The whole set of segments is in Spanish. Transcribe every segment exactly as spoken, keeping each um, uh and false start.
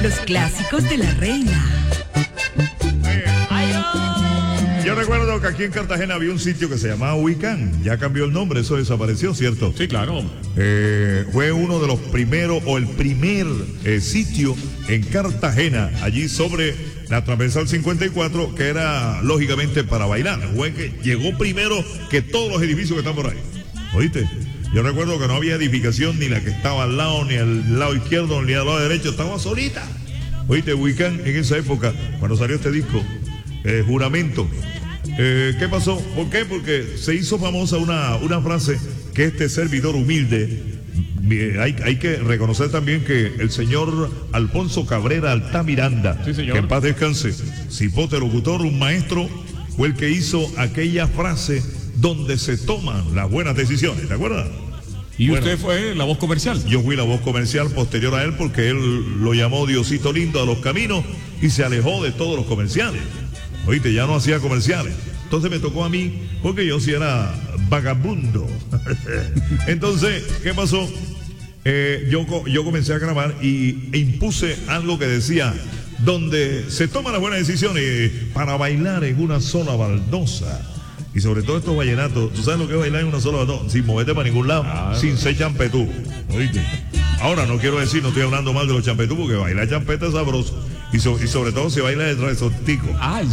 Los clásicos de la reina. Yo recuerdo que aquí en Cartagena había un sitio que se llamaba Huicán. Ya cambió el nombre, eso desapareció, ¿cierto? Sí, claro. Eh, fue uno de los primeros, o el primer eh, sitio en Cartagena, allí sobre la Transversal cincuenta y cuatro, que era lógicamente para bailar. Fue que llegó primero que todos los edificios que están por ahí. ¿Oíste? Yo recuerdo que no había edificación, ni la que estaba al lado, ni al lado izquierdo, ni al lado derecho, estaba solita. ¿Oíste? Huicán en esa época, cuando salió este disco, eh, Juramento. Eh, ¿Qué pasó? ¿Por qué? Porque se hizo famosa una, una frase que este servidor humilde, eh, hay, hay que reconocer también que el señor Alfonso Cabrera Altamiranda, sí, señor, que en paz descanse, cipote locutor, un maestro, fue el que hizo aquella frase donde se toman las buenas decisiones, ¿te acuerdas? Y bueno, usted fue la voz comercial. Yo fui la voz comercial posterior a él porque él lo llamó Diosito lindo a los caminos y se alejó de todos los comerciales. Oíste, ya no hacía comerciales. Entonces me tocó a mí, porque yo sí era vagabundo. Entonces, ¿qué pasó? Eh, yo, yo comencé a grabar y e impuse algo que decía, donde se toman las buenas decisiones para bailar en una sola baldosa. Y sobre todo estos vallenatos, ¿tú sabes lo que es bailar en una sola baldosa? Sin moverte para ningún lado, ah, sin ser champetú. ¿Oíste? Ahora, no quiero decir, no estoy hablando mal de los champetú, porque bailar champeta es sabroso. Y, so, y sobre todo se baila de resortico. Ay.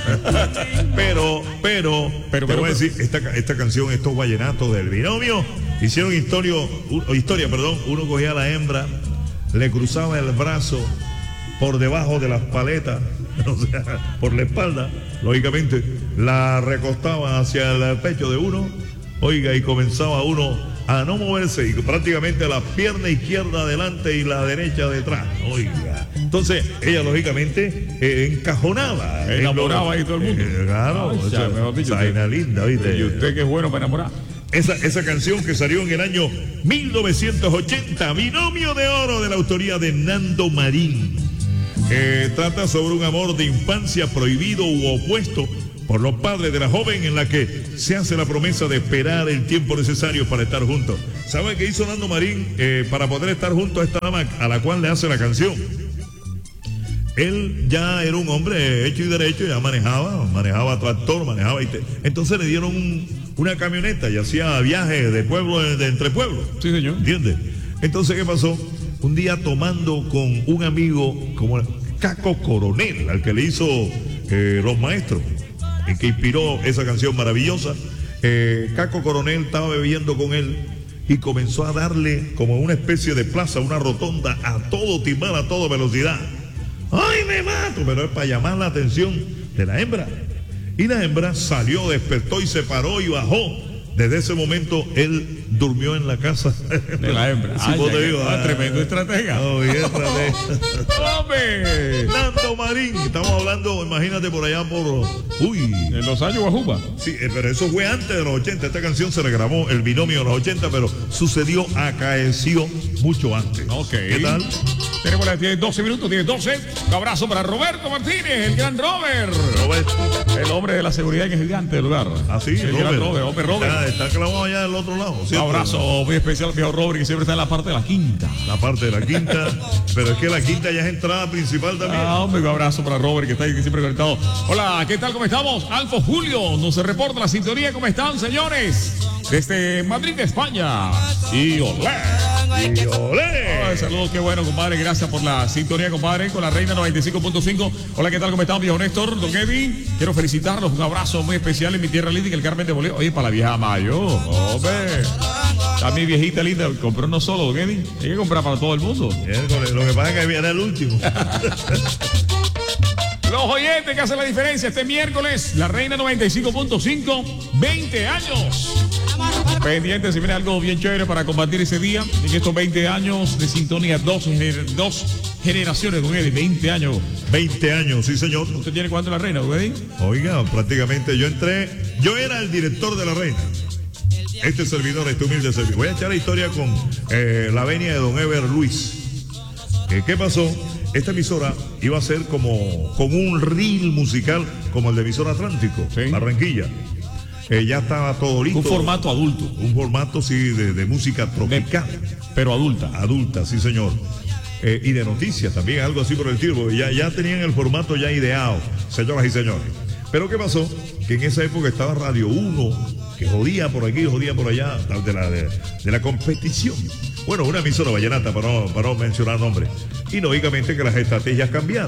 pero, pero, pero, te pero, voy a decir, esta, esta canción, estos vallenatos del binomio, hicieron historia, historia, perdón, uno cogía a la hembra, le cruzaba el brazo por debajo de las paletas, o sea, por la espalda, lógicamente, la recostaba hacia el pecho de uno, oiga, y comenzaba uno a no moverse, y prácticamente la pierna izquierda adelante y la derecha detrás, oiga. Entonces, ella lógicamente eh, encajonaba. Enamoraba ahí todo el mundo. Eh, claro, Ay, ya, mejor dicho, vaina linda, ¿viste? Y usted que es bueno para enamorar. Esa, esa canción que salió en el año mil novecientos ochenta, Binomio de Oro, de la autoría de Nando Marín. Eh, trata sobre un amor de infancia prohibido u opuesto por los padres de la joven, en la que se hace la promesa de esperar el tiempo necesario para estar juntos. ¿Sabe qué hizo Nando Marín eh, para poder estar junto a esta dama a la cual le hace la canción? Él ya era un hombre hecho y derecho, ya manejaba, manejaba tractor, manejaba... Y te... Entonces le dieron un, una camioneta y hacía viajes de pueblo, de, de entre pueblos. Sí, señor. ¿Entiendes? Entonces, ¿qué pasó? Un día tomando con un amigo como Caco Coronel, al que le hizo eh, Los Maestros, el que inspiró esa canción maravillosa, eh, Caco Coronel estaba bebiendo con él y comenzó a darle como una especie de plaza, una rotonda, a todo timar, a toda velocidad. ¡Ay, me mato! Pero es para llamar la atención de la hembra. Y la hembra salió, despertó y se paró y bajó. Desde ese momento él durmió en la casa de la hembra. Sí, ah, te digo, ah, ah, tremendo estratega. Oh, bien, estratega. ¡Hombre! Nando Marín. Estamos hablando, imagínate, por allá por... Uy. En los años Guajuba. Sí, pero eso fue antes de los ochenta. Esta canción se le grabó el binomio de los ochenta, pero sucedió, acaeció mucho antes. Ok. ¿Qué tal? Tenemos las diez, doce minutos, diez, doce. Un abrazo para Roberto Martínez, el gran Robert. Robert. El hombre de la seguridad en el gigante del lugar. Así, el Robert. gran Robert. Hombre, Robert. Está, está clavado allá del otro lado. Un abrazo muy especial al viejo Robert, que siempre está en la parte de la quinta. La parte de la quinta. Pero es que la quinta ya es entrada principal también. Ah, hombre, un abrazo para Robert, que está ahí siempre conectado. Hola, ¿qué tal? ¿Cómo estamos? Alfo Julio nos reporta la sintonía. ¿Cómo están, señores? Desde Madrid, España. Y olé. Y olé. Oh, saludos, qué bueno, compadre. Gracias por la sintonía, compadre, con la Reina noventa y cinco punto cinco. Hola, ¿qué tal? ¿Cómo están, viejo Néstor? Don Evi, quiero felicitarlos. Un abrazo muy especial en mi tierra linda, el Carmen de Bolívar. Oye, para la vieja Mayo. Hombre. A mi viejita linda, compró no solo, Don Evi. Hay que comprar para todo el mundo. Miércoles, lo que pasa es que viene el último. Los oyentes que hacen la diferencia este miércoles, la Reina noventa y cinco punto cinco, veinte años. Pendientes, si viene algo bien chévere para combatir ese día. En estos veinte años de sintonía, dos, gener dos generaciones, don Eddie, veinte años. veinte años, sí, señor. ¿Usted tiene cuánto en la Reina, don Eddie? Oiga, prácticamente yo entré, yo era el director de la Reina. Este servidor, este humilde servidor. Voy a echar la historia con eh, la venia de don Ever Luis. Eh, ¿Qué pasó? Esta emisora iba a ser como, como un reel musical, como el de emisora Atlántico, ¿sí? Barranquilla. Eh, ya estaba todo listo. Un formato adulto. Un formato, sí, de, de música tropical. De, pero adulta. Adulta, sí, señor. eh, y de noticias también, algo así por el estilo, ya, ya tenían el formato ya ideado, señoras y señores. Pero ¿qué pasó? Que en esa época estaba Radio uno, que jodía por aquí, jodía por allá, de la, de, de la competición. Bueno, una emisora vallenata, para no, para no mencionar nombres. Y lógicamente que las estrategias cambiaron.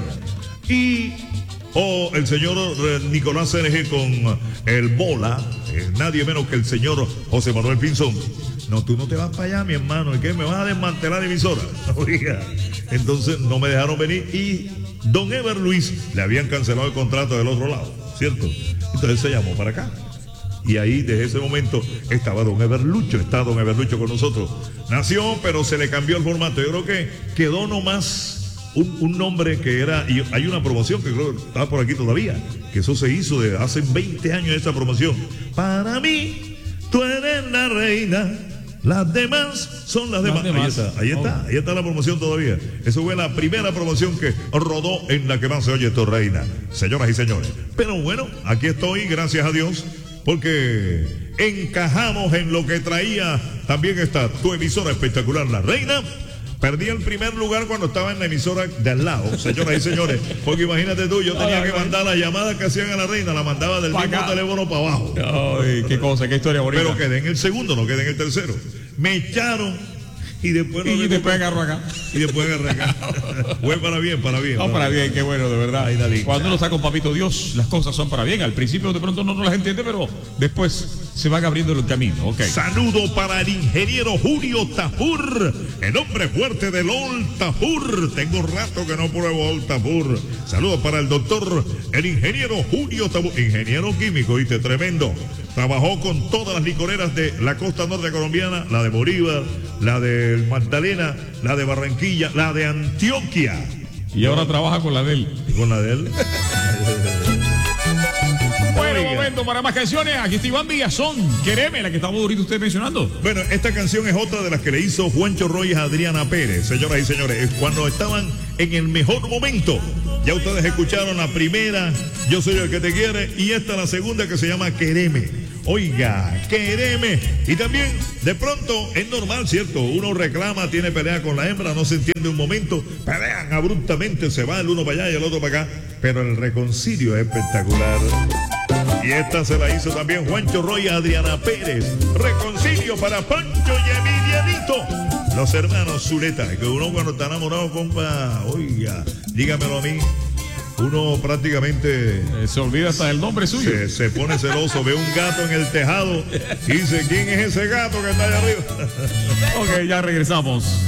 Y o oh, el señor Nicolás C N G con el Bola, eh, nadie menos que el señor José Manuel Pinzón. No, tú no te vas para allá, mi hermano, ¿y qué? ¿Me vas a desmantelar la emisora? Oiga, entonces no me dejaron venir y don Ever Luis le habían cancelado el contrato del otro lado, ¿cierto? Entonces se llamó para acá. Y ahí, desde ese momento, estaba don Everlucho, está don Everlucho con nosotros. Nació, pero se le cambió el formato. Yo creo que quedó nomás un, un nombre que era, y hay una promoción que creo que está por aquí todavía, que eso se hizo de hace veinte años esa promoción. Para mí, tú eres la reina, las demás son las demás. demás. Ahí está, ahí está, ahí está la promoción todavía. Eso fue la primera promoción que rodó en la que más se oye tu reina, señoras y señores. Pero bueno, aquí estoy, gracias a Dios, porque encajamos en lo que traía también está tu emisora espectacular, La Reina. Perdí el primer lugar cuando estaba en la emisora de al lado, señoras y señores, porque imagínate tú, yo tenía que mandar las llamadas que hacían a La Reina, la mandaba del mismo teléfono para abajo. Ay, qué cosa, qué historia bonita. Pero quedé en el segundo, no quedé en el tercero. Me echaron y después no y después agarró acá. Y después agarré acá. Fue para bien, para bien. No, para, para bien, bien, qué bueno, de verdad. Ay, cuando uno está con Papito Dios, las cosas son para bien. Al principio de pronto no, no las entiende, pero después se van abriendo el camino. Okay. Saludo para el ingeniero Julio Tafur, el hombre fuerte del Old Tafur. Tengo rato que no pruebo Old Tafur. Saludos para el doctor, el ingeniero Julio Tafur, ingeniero químico, ¿viste? Tremendo. Trabajó con todas las licoreras de la costa norte colombiana, la de Bolívar, la de Magdalena, la de Barranquilla, la de Antioquia. Y ahora trabaja con la de él. ¿Con la de él? Bueno, momento para más canciones. Aquí está Iván Villazón, Quereme, la que estamos ahorita usted mencionando. Bueno, esta canción es otra de las que le hizo Juancho Royes a Adriana Pérez, señoras y señores, cuando estaban en el mejor momento. Ya ustedes escucharon la primera, Yo soy el que te quiere, y esta la segunda que se llama Quereme. Oiga, quereme. Y también, de pronto, es normal, ¿cierto? Uno reclama, tiene pelea con la hembra, no se entiende un momento, pelean abruptamente, se va el uno para allá y el otro para acá, pero el reconcilio es espectacular. Y esta se la hizo también Juancho Roy a Adriana Pérez. Reconcilio para Pancho y Emilianito, los hermanos Zuleta, que uno cuando está enamorado, compa, oiga, dígamelo a mí. Uno prácticamente eh, se olvida hasta el nombre suyo. Se, se pone celoso, ve un gato en el tejado y dice, ¿quién es ese gato que está allá arriba? Ok, ya regresamos.